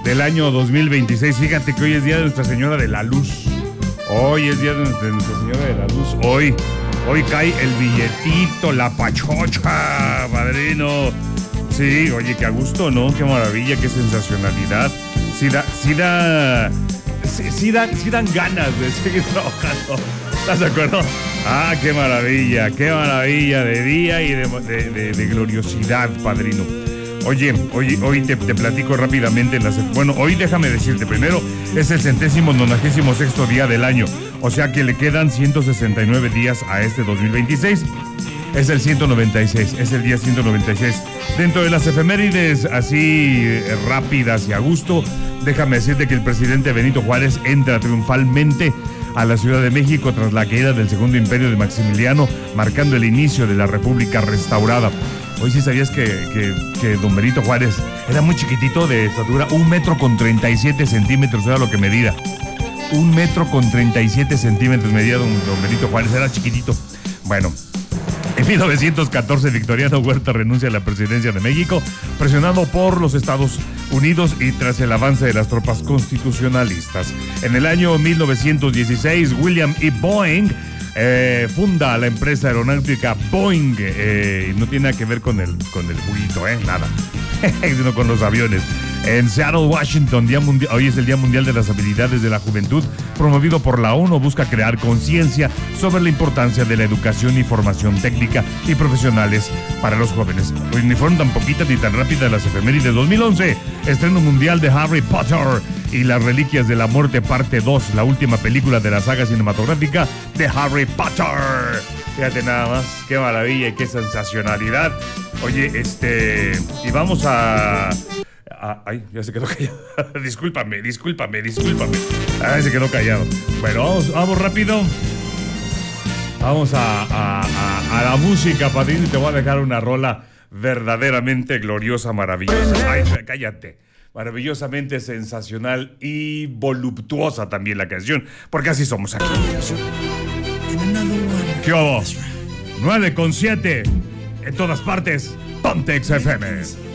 del año 2026. Fíjate que hoy es día de Nuestra Señora de la Luz. Hoy es día de Nuestra Señora de la Luz. Hoy cae el billetito, la pachocha, padrino. Sí, oye, qué a gusto, ¿no? Qué maravilla, qué sensacionalidad. Sí dan ganas de seguir trabajando. ¿Estás de acuerdo? Ah, qué maravilla de día y de gloriosidad, padrino. Oye, hoy te platico rápidamente. Bueno, hoy déjame decirte, primero, es el 196º día del año. O sea que le quedan 169 días a este 2026. Es el 196, es el día 196. Dentro de las efemérides así rápidas y a gusto, déjame decirte que el presidente Benito Juárez entra triunfalmente a la Ciudad de México tras la caída del Segundo Imperio de Maximiliano, marcando el inicio de la República restaurada. Hoy sí sabías que don Benito Juárez era muy chiquitito de estatura, 1,37 m, era lo que medía. 1,37 m medía don Benito Juárez, era chiquitito. Bueno, en 1914, Victoriano Huerta renuncia a la presidencia de México, presionado por los Estados Unidos y tras el avance de las tropas constitucionalistas. En el año 1916, William E. Boeing funda la empresa aeronáutica Boeing. No tiene nada que ver con el juguito, nada, sino con los aviones. En Seattle, Washington, hoy es el Día Mundial de las Habilidades de la Juventud, promovido por la ONU, busca crear conciencia sobre la importancia de la educación y formación técnica y profesionales para los jóvenes. Pues ni fueron tan poquitas ni tan rápidas las efemérides. 2011, estreno mundial de Harry Potter y las Reliquias de la Muerte, parte 2, la última película de la saga cinematográfica de Harry Potter. Fíjate nada más, qué maravilla y qué sensacionalidad. Oye, y vamos a... Ay, ya se quedó callado. Discúlpame. Ay, se quedó callado. Bueno, vamos rápido. Vamos a la música, padrino, y te voy a dejar una rola verdaderamente gloriosa, maravillosa. Ay, cállate. Maravillosamente sensacional y voluptuosa también la canción, porque así somos aquí. ¿Qué hubo? 9,7 en todas partes. Ponte XFM.